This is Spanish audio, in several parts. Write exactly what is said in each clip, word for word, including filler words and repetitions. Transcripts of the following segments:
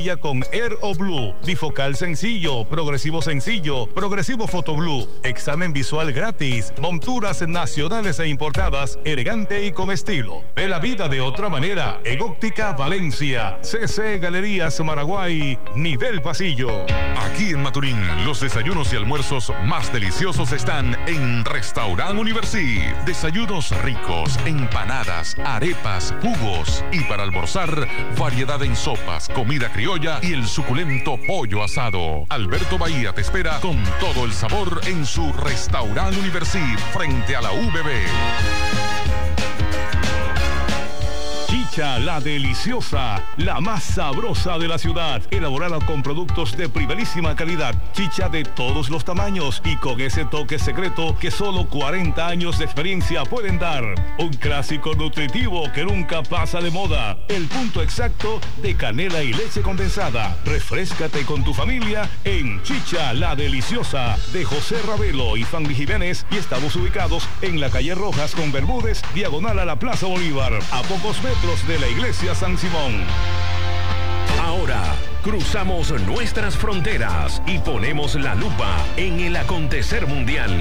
brilla con Air o Blue, bifocal sencillo, progresivo sencillo, progresivo Photo Blue, examen visual gratis, monturas nacionales e importadas, elegante y con estilo. Ve la vida de otra manera en Óptica Valencia, C C Galerías Maraguay, nivel pasillo. Aquí en Maturín, los desayunos y almuerzos más deliciosos están en Restaurant Universi. Desayunos ricos, empanadas, arepas, jugos y para almorzar, variedad en sopas, comida criolla y el suculento pollo asado. Alberto Bahía te espera con todo el sabor en su Restaurant Universi frente a la U B B. Chicha La Deliciosa, la más sabrosa de la ciudad, elaborada con productos de primerísima calidad, chicha de todos los tamaños y con ese toque secreto que solo cuarenta años de experiencia pueden dar. Un clásico nutritivo que nunca pasa de moda, el punto exacto de canela y leche condensada. Refréscate con tu familia en Chicha La Deliciosa de José Ravelo y Fanny Jiménez, y estamos ubicados en la calle Rojas con Bermúdez, diagonal a la Plaza Bolívar, a pocos metros de la Iglesia San Simón. Ahora cruzamos nuestras fronteras y ponemos la lupa en el acontecer mundial.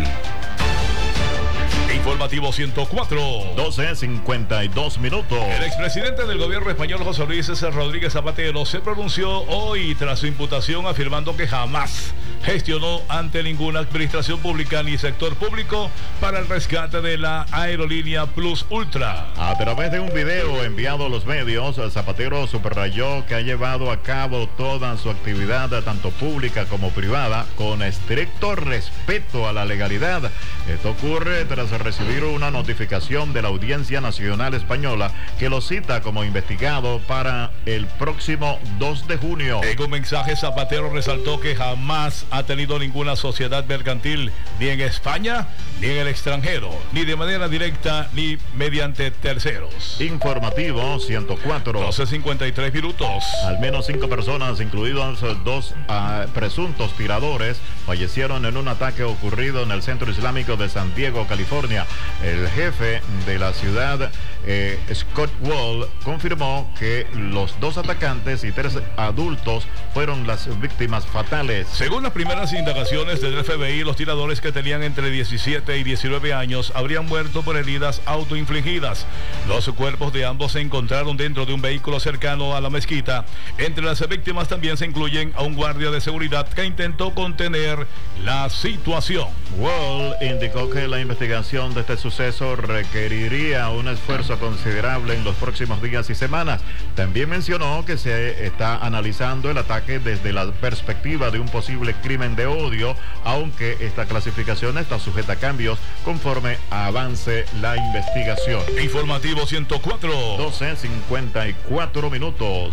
Informativo ciento cuatro. doce cincuenta y dos minutos. El expresidente del gobierno español, José Luis César Rodríguez Zapatero, se pronunció hoy tras su imputación afirmando que jamás gestionó ante ninguna administración pública ni sector público para el rescate de la aerolínea Plus Ultra. A través de un video enviado a los medios, Zapatero subrayó que ha llevado a cabo toda su actividad, tanto pública como privada, con estricto respeto a la legalidad. Esto ocurre tras recibir una notificación de la Audiencia Nacional Española que lo cita como investigado para el próximo dos de junio. En un mensaje, Zapatero resaltó que jamás ha tenido ninguna sociedad mercantil, ni en España, ni en el extranjero, ni de manera directa, ni mediante terceros. Informativo ciento cuatro. doce cincuenta y tres minutos. Al menos cinco personas, incluidos dos uh, presuntos tiradores, fallecieron en un ataque ocurrido en el Centro Islámico de San Diego, California. El jefe de la ciudad, eh, Scott Wall, confirmó que los dos atacantes y tres adultos fueron las víctimas fatales. Según las primeras indagaciones del F B I, los tiradores, que tenían entre diecisiete y diecinueve años, habrían muerto por heridas autoinfligidas. Los cuerpos de ambos se encontraron dentro de un vehículo cercano a la mezquita. Entre las víctimas también se incluyen a un guardia de seguridad que intentó contener la situación. Wall indicó que la investigación de este suceso requeriría un esfuerzo considerable en los próximos días y semanas. También mencionó que se está analizando el ataque desde la perspectiva de un posible crimen de odio, aunque esta clasificación está sujeta a cambios conforme avance la investigación. Informativo ciento cuatro. doce cincuenta y cuatro minutos.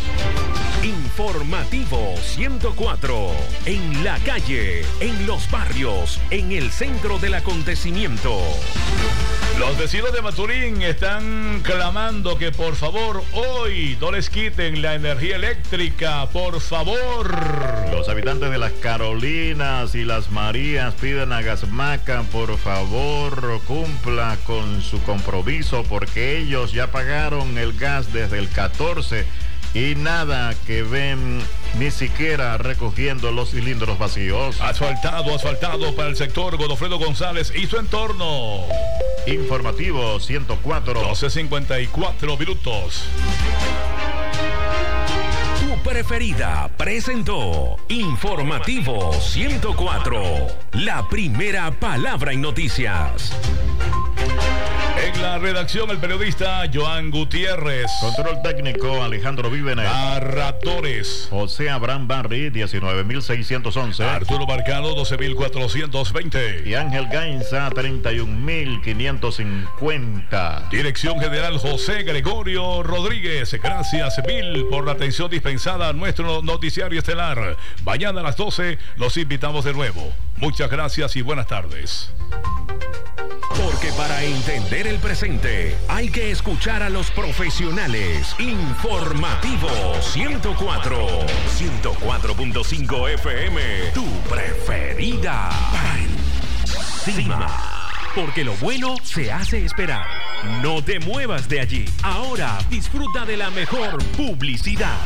Informativo ciento cuatro. En la calle, en los barrios, en el centro del acontecimiento. Los vecinos de Maturín están clamando que por favor hoy no les quiten la energía eléctrica, por favor. Los habitantes de las Carolinas y las Marías piden a Gasmaca, por favor, cumpla con su compromiso, porque ellos ya pagaron el gas desde el catorce y nada que ven, ni siquiera recogiendo los cilindros vacíos. Asfaltado, asfaltado para el sector Godofredo González y su entorno. Informativo ciento cuatro. doce cincuenta y cuatro minutos. Tu preferida presentó Informativo ciento cuatro. La primera palabra en noticias. En la redacción, el periodista Joan Gutiérrez. Control técnico, Alejandro Vívenes. Narradores: José Abraham Barry, diecinueve mil seiscientos once. Arturo Marcano, doce mil cuatrocientos veinte. Y Ángel Gainza, treinta y un mil quinientos cincuenta. Dirección general, José Gregorio Rodríguez. Gracias mil por la atención dispensada a nuestro noticiario estelar. Mañana a las doce los invitamos de nuevo. Muchas gracias y buenas tardes. Porque para entender el presente hay que escuchar a los profesionales. Informativo ciento cuatro. ciento cuatro punto cinco F M. Tu preferida. Para encima. Porque lo bueno se hace esperar. No te muevas de allí. Ahora disfruta de la mejor publicidad.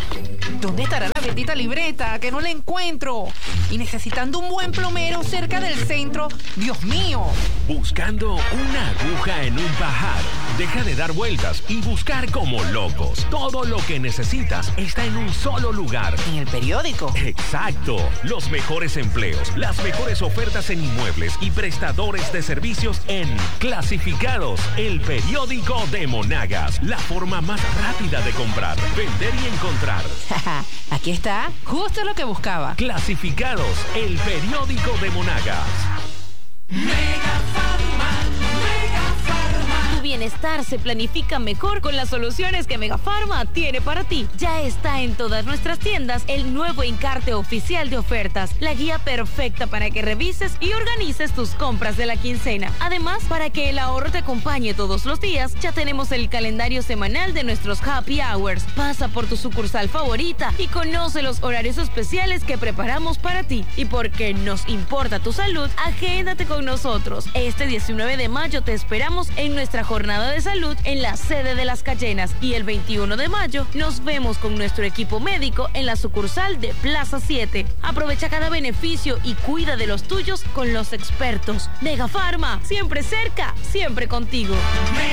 ¿Dónde estará la bendita libreta? Que no la encuentro. Y necesitando un buen plomero cerca del centro. ¡Dios mío! Buscando una aguja en un pajar. Deja de dar vueltas y buscar como locos. Todo lo que necesitas está en un solo lugar. ¿En el periódico? Exacto. Los mejores empleos, las mejores ofertas en inmuebles y prestadores de servicios en Clasificados, el periódico de Monagas. La forma más rápida de comprar, vender y encontrar. Aquí está, justo lo que buscaba. Clasificados, el periódico de Monagas. Mega Pharma, Mega Pharma. Tu bienestar se planifica mejor con las soluciones que Mega Pharma tiene para ti. Ya está en todas nuestras tiendas el nuevo encarte oficial de ofertas, la guía perfecta para que revises y organices tus compras de la quincena. Además, para que el ahorro te acompañe todos los días, ya tenemos el calendario semanal de nuestros Happy Hours. Pasa por tu sucursal favorita y conoce los horarios especiales que preparamos para ti. Y porque nos importa tu salud, agéndate con nosotros. Este diecinueve de mayo te esperamos en nuestra jornada de salud en la sede de Las Cayenas y el veintiuno de mayo nos vemos con nuestro equipo médico en la sucursal de Plaza siete. Aprovecha cada beneficio y cuida de los tuyos con los expertos. Mega Pharma, siempre cerca, siempre contigo. Mega